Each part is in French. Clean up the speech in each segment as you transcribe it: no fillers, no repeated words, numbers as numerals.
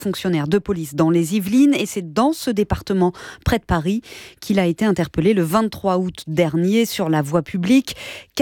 fonctionnaire de police dans les Yvelines et c'est dans ce département près de Paris qu'il a été interpellé le 23 août dernier sur la voie publique.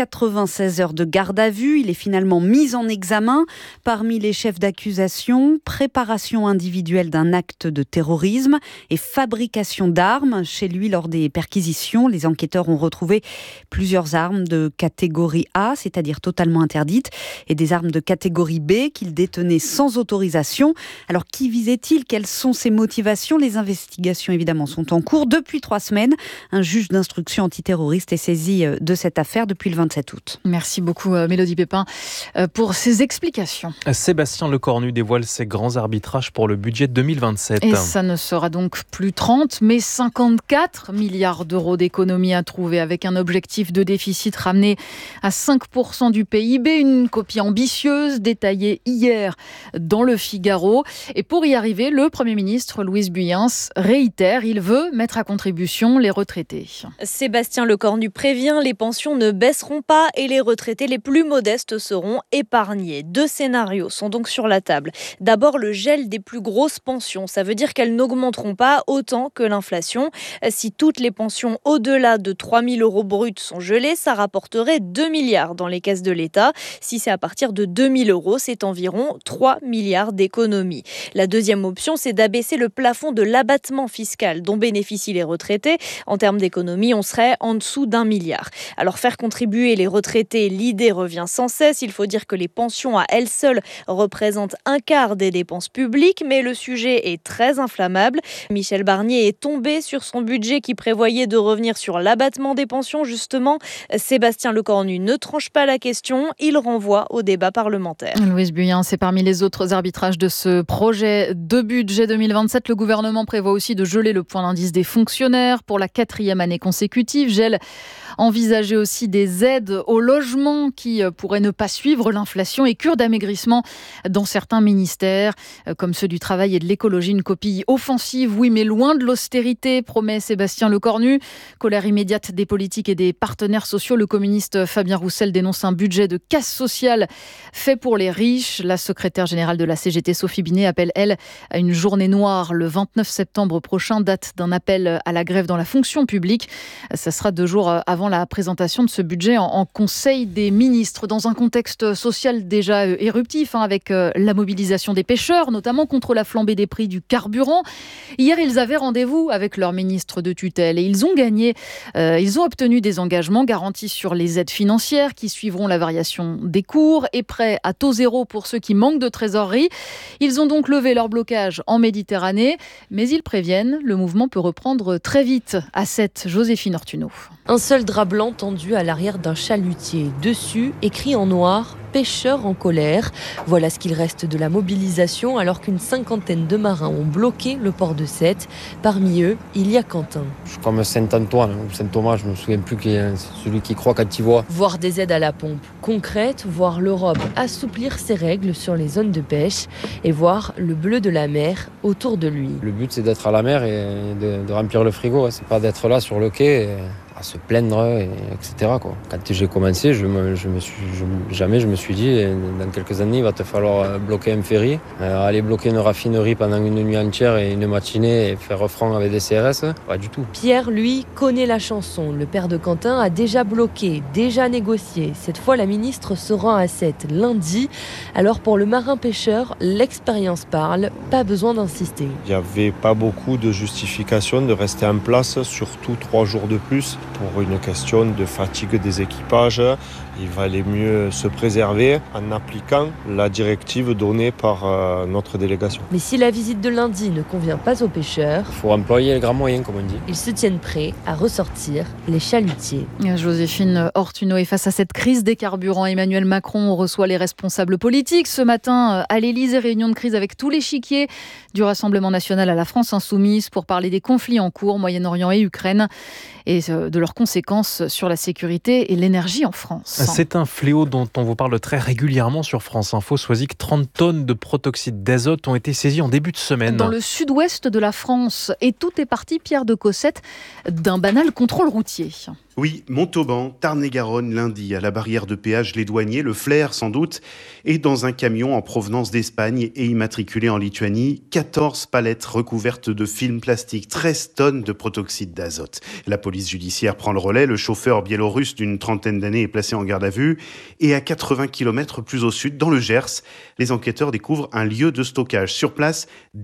96 heures de garde à vue. Il est finalement mis en examen. Parmi les chefs d'accusation, préparation individuelle d'un acte de terrorisme et fabrication d'armes. Chez lui, lors des perquisitions, les enquêteurs ont retrouvé plusieurs armes de catégorie A, c'est-à-dire totalement interdites, et des armes de catégorie B qu'il détenait sans autorisation. Alors, qui visait-il ? Quelles sont ses motivations ? Les investigations, évidemment, sont en cours. Depuis 3 semaines, un juge d'instruction antiterroriste est saisi de cette affaire depuis le 27 août. Merci beaucoup, Mélodie Pépin, pour ces explications. Sébastien Lecornu dévoile ses grands arbitrages pour le budget 2027. Et ça ne sera donc plus 30, mais 54 milliards d'euros d'économies à trouver, avec un objectif de déficit ramené à 5% du PIB. Une copie ambitieuse, détaillée hier dans Le Figaro. Et pour y arriver, le Premier ministre, Louis Buyens, réitère, il veut mettre à contribution les retraités. Sébastien Lecornu prévient, les pensions ne baisseront pas et les retraités les plus modestes seront épargnés. 2 scénarios sont donc sur la table. D'abord, le gel des plus grosses pensions. Ça veut dire qu'elles n'augmenteront pas autant que l'inflation. Si toutes les pensions au-delà de 3 000 euros bruts sont gelées, ça rapporterait 2 milliards dans les caisses de l'État. Si c'est à partir de 2 000 euros, c'est environ 3 milliards d'économies. La deuxième option, c'est d'abaisser le plafond de l'abattement fiscal dont bénéficient les retraités. En termes d'économie, on serait en dessous d'1 milliard. Alors faire contribuer les retraités, l'idée revient sans cesse. Il faut dire que les pensions à elles seules représentent un quart des dépenses publiques, mais le sujet est très inflammable. Michel Barnier est tombé sur son budget qui prévoyait de revenir sur l'abattement des pensions, justement. Sébastien Lecornu ne tranche pas la question, il renvoie au débat parlementaire. Louis Buyens, c'est parmi les autres arbitrages de ce projet de budget 2027. Le gouvernement prévoit aussi de geler le point d'indice des fonctionnaires pour la 4e année consécutive. Gel envisagé aussi des aides au logement qui pourraient ne pas suivre l'inflation et cure d'amaigrissement dans certains ministères, comme ceux du travail et de l'écologie. Une copie offensive, oui, mais loin de l'austérité, promet Sébastien Lecornu. Colère immédiate des politiques et des partenaires sociaux. Le communiste Fabien Roussel dénonce un budget de casse sociale fait pour les riches. La secrétaire générale de la CGT, Sophie Binet, appelle, elle, à une journée noire le 29 septembre prochain, date d'un appel à la grève dans la fonction publique. Ça sera 2 jours avant la présentation de ce budget en Conseil des ministres. Dans un contexte social déjà éruptif, avec la mobilisation des pêcheurs, notamment contre la flambée des prix du carburant. Hier, ils avaient rendez-vous avec leur ministre de tutelle et ils ont gagné. Ils ont obtenu des engagements garantis sur les aides financières qui suivront la variation des cours et prêts à taux zéro pour ceux qui manquent de trésorerie. Ils ont donc levé leur blocage en Méditerranée, mais ils préviennent, le mouvement peut reprendre très vite. À 7, Joséphine Ortuno. Un seul drap blanc tendu à l'arrière d'un chalutier. Dessus, écrit en noir, pêcheurs en colère. Voilà ce qu'il reste de la mobilisation alors qu'une 50aine de marins ont bloqué le port de Sète. Parmi eux, il y a Quentin. Je suis comme Saint-Antoine ou Saint-Thomas, je me souviens plus qui est celui qui croit quand il voit. Voir des aides à la pompe concrètes, voir l'Europe assouplir ses règles sur les zones de pêche et voir le bleu de la mer autour de lui. Le but, c'est d'être à la mer et de remplir le frigo. C'est pas d'être là sur le quai à se plaindre, etc. Quoi. Quand j'ai commencé, jamais je me suis dit, dans quelques années, il va te falloir bloquer un ferry, aller bloquer une raffinerie pendant une nuit entière et une matinée et faire front avec des CRS. Pas du tout. Pierre, lui, connaît la chanson. Le père de Quentin a déjà bloqué, déjà négocié. Cette fois, la ministre se rend à Sète lundi. Alors pour le marin-pêcheur, l'expérience parle, pas besoin d'insister. Il n'y avait pas beaucoup de justification de rester en place, surtout 3 jours de plus. Pour une question de fatigue des équipages, il valait mieux se préserver en appliquant la directive donnée par notre délégation. Mais si la visite de lundi ne convient pas aux pêcheurs, il faut employer les grands moyens, comme on dit. Ils se tiennent prêts à ressortir les chalutiers. Joséphine Ortuno, et face à cette crise des carburants, Emmanuel Macron reçoit les responsables politiques. Ce matin, à l'Élysée, réunion de crise avec tout l'échiquier du Rassemblement national à la France insoumise pour parler des conflits en cours, Moyen-Orient et Ukraine, et de leur leurs conséquences sur la sécurité et l'énergie en France. C'est un fléau dont on vous parle très régulièrement sur France Info. Soisic, 30 tonnes de protoxyde d'azote ont été saisies en début de semaine. Dans le sud-ouest de la France. Et tout est parti, Pierre de Cossette, d'un banal contrôle routier. Oui, Montauban, Tarn-et-Garonne, lundi, à la barrière de péage Les Douaniers, le flair sans doute, et dans un camion en provenance d'Espagne et immatriculé en Lituanie, 14 palettes recouvertes de film plastique, 13 tonnes de protoxyde d'azote. La police judiciaire prend le relais, le chauffeur biélorusse d'une trentaine d'années est placé en garde à vue, et à 80 km plus au sud, dans le Gers, les enquêteurs découvrent un lieu de stockage. Sur place,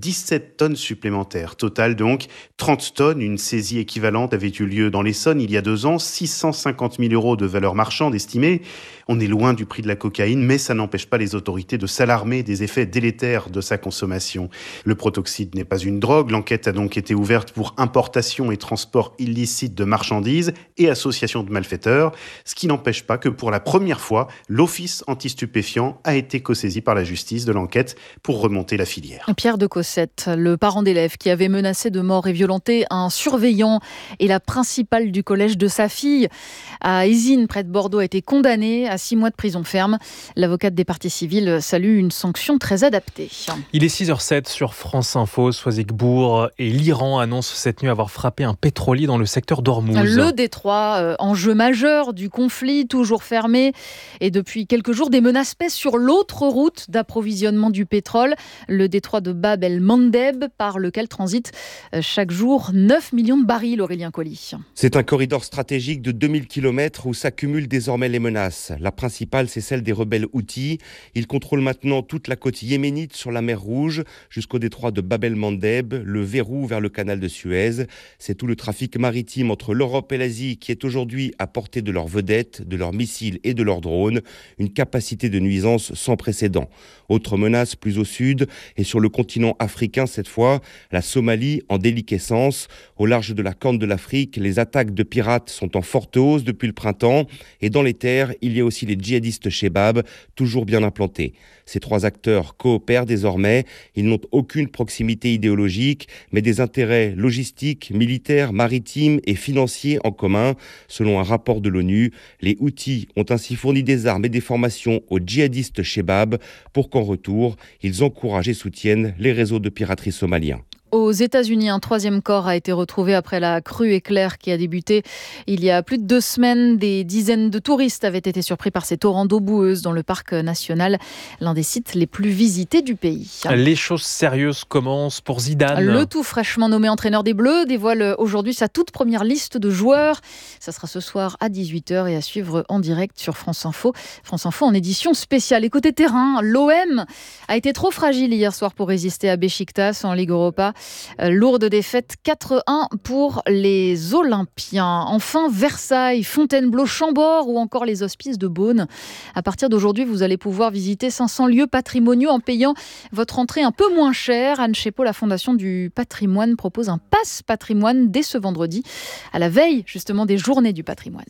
17 tonnes supplémentaires. Total donc, 30 tonnes, une saisie équivalente avait eu lieu dans l'Essonne il y a 2 ans, 650 000 € de valeur marchande estimée. On est loin du prix de la cocaïne, mais ça n'empêche pas les autorités de s'alarmer des effets délétères de sa consommation. Le protoxyde n'est pas une drogue. L'enquête a donc été ouverte pour importation et transport illicite de marchandises et association de malfaiteurs, ce qui n'empêche pas que pour la première fois, l'Office anti-stupéfiants a été co-saisi par la justice de l'enquête pour remonter la filière. Pierre de Cossette, le parent d'élève qui avait menacé de mort et violenté un surveillant et la principale du collège de sa fille à Ézines, près de Bordeaux, a été condamné à 6 mois de prison ferme. L'avocate des parties civiles salue une sanction très adaptée. Il est 6h07 sur France Info. Soisic Bourg et l'Iran annoncent cette nuit avoir frappé un pétrolier dans le secteur d'Ormuz. Le détroit, enjeu majeur du conflit, toujours fermé. Et depuis quelques jours, des menaces pèsent sur l'autre route d'approvisionnement du pétrole, le détroit de Bab el-Mandeb, par lequel transitent chaque jour 9 millions de barils, Aurélien Colli. C'est un corridor stratégique de 2000 km où s'accumulent désormais les menaces. La principale, c'est celle des rebelles Houthis. Ils contrôlent maintenant toute la côte yéménite sur la mer Rouge jusqu'au détroit de Bab el-Mandeb, le verrou vers le canal de Suez. C'est tout le trafic maritime entre l'Europe et l'Asie qui est aujourd'hui à portée de leurs vedettes, de leurs missiles et de leurs drones. Une capacité de nuisance sans précédent. Autre menace plus au sud et sur le continent africain cette fois, la Somalie en déliquescence. Au large de la Corne de l'Afrique, les attaques de pirates sont en forte hausse depuis le printemps. Et dans les terres, il y a aussi les djihadistes Chebab, toujours bien implantés. Ces 3 acteurs coopèrent désormais. Ils n'ont aucune proximité idéologique, mais des intérêts logistiques, militaires, maritimes et financiers en commun. Selon un rapport de l'ONU, les Houthis ont ainsi fourni des armes et des formations aux djihadistes Chebab pour qu'en retour, ils encouragent et soutiennent les réseaux de piraterie somaliens. Aux États-Unis, un 3e corps a été retrouvé après la crue éclair qui a débuté il y a plus de 2 semaines. Des dizaines de touristes avaient été surpris par ces torrents d'eau boueuse dans le parc national, l'un des sites les plus visités du pays. Les choses sérieuses commencent pour Zidane. Le tout fraîchement nommé entraîneur des Bleus dévoile aujourd'hui sa toute première liste de joueurs. Ça sera ce soir à 18h et à suivre en direct sur France Info. France Info en édition spéciale. Et côté terrain, l'OM a été trop fragile hier soir pour résister à Beşiktaş en Ligue Europa. Lourde défaite 4-1 pour les Olympiens. Enfin, Versailles, Fontainebleau, Chambord ou encore les Hospices de Beaune. À partir d'aujourd'hui, vous allez pouvoir visiter 500 lieux patrimoniaux en payant votre entrée un peu moins chère. Anne Chepot, la Fondation du patrimoine, propose un pass patrimoine dès ce vendredi, à la veille justement des Journées du patrimoine.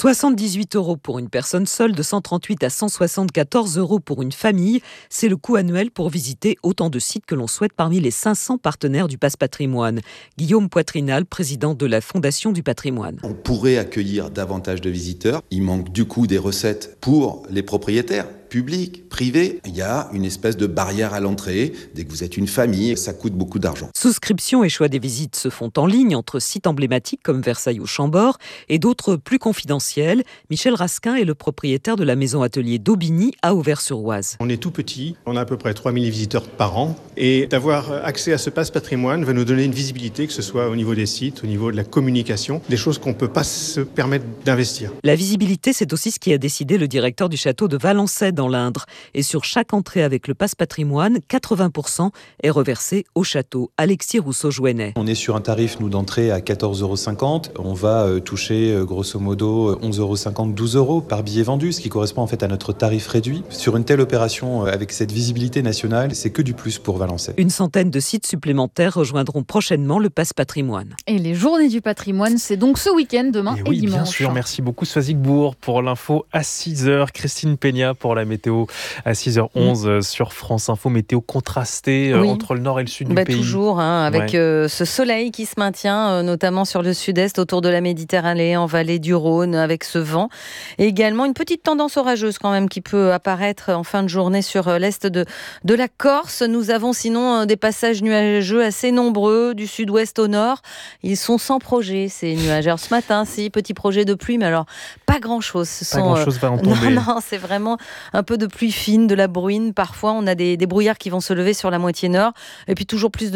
78 € pour une personne seule, de 138 à 174 € pour une famille. C'est le coût annuel pour visiter autant de sites que l'on souhaite parmi les 500 partenaires du Pass Patrimoine. Guillaume Poitrinal, président de la Fondation du patrimoine. On pourrait accueillir davantage de visiteurs. Il manque du coup des recettes pour les propriétaires. Public, privé, il y a une espèce de barrière à l'entrée. Dès que vous êtes une famille, ça coûte beaucoup d'argent. Souscription et choix des visites se font en ligne entre sites emblématiques comme Versailles ou Chambord et d'autres plus confidentiels. Michel Rasquin est le propriétaire de la maison atelier d'Aubigny à Auvers-sur-Oise. On est tout petit, on a à peu près 3000 visiteurs par an et d'avoir accès à ce pass patrimoine va nous donner une visibilité, que ce soit au niveau des sites, au niveau de la communication, des choses qu'on ne peut pas se permettre d'investir. La visibilité, c'est aussi ce qui a décidé le directeur du château de Valençay dans l'Indre. Et sur chaque entrée avec le pass patrimoine, 80% est reversé au château. Alexis Rousseau-Jouennet. On est sur un tarif, nous, d'entrée à 14,50 €. On va toucher, grosso modo, 11,50 €, 12 € par billet vendu, ce qui correspond en fait à notre tarif réduit. Sur une telle opération, avec cette visibilité nationale, c'est que du plus pour Valençay. Une centaine de sites supplémentaires rejoindront prochainement le pass patrimoine. Et les Journées du patrimoine, c'est donc ce week-end, demain et oui, dimanche. Bien sûr, merci beaucoup Soisic Bourg pour l'info à 6h. Christine Peña pour la météo à 6h11 sur France Info. Météo contrastée entre le nord et le sud du pays. Toujours, avec ce soleil qui se maintient, notamment sur le sud-est, autour de la Méditerranée, en vallée du Rhône, avec ce vent. Et également une petite tendance orageuse quand même qui peut apparaître en fin de journée sur l'est de la Corse. Nous avons sinon des passages nuageux assez nombreux du sud-ouest au nord. Ils sont sans projet, ces nuages. Alors ce matin, petit projet de pluie, mais alors pas grand-chose. Grand-chose va en tomber. Non, c'est vraiment un peu de pluie fine, de la bruine. Parfois, on a des brouillards qui vont se lever sur la moitié nord. Et puis toujours plus de